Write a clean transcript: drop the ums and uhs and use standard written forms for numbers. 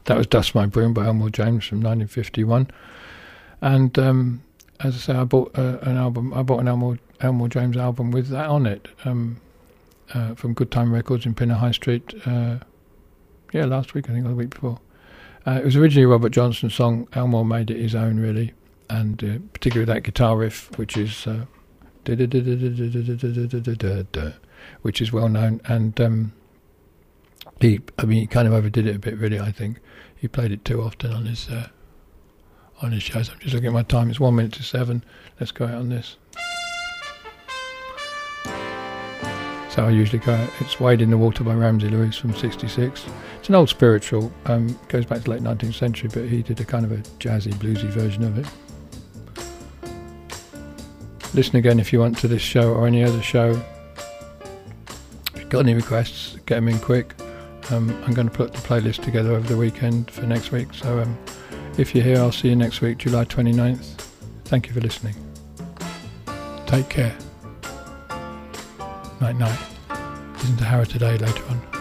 That was Dust My Broom by Elmore James from 1951. And as I say, I bought an album. I bought an Elmore James album with that on it from Good Time Records in Pinner High Street. Last week, I think, or the week before. It was originally a Robert Johnson song. Elmore made it his own, really, and particularly that guitar riff, which is which is well known. And he kind of overdid it a bit, really. I think he played it too often on his shows. I'm just looking at my time. It's 1 minute to 7. Let's go out on this. So I usually go out. It's Wade in the Water by Ramsey Lewis from 1966. It's an old spiritual, goes back to the late 19th century, but he did a kind of a jazzy, bluesy version of it. Listen again if you want to this show or any other show. If you've got any requests, get them in quick. I'm going to put the playlist together over the weekend for next week. So if you're here, I'll see you next week, July 29th. Thank you for listening. Take care. Night night. Listen to Harrow Today later on.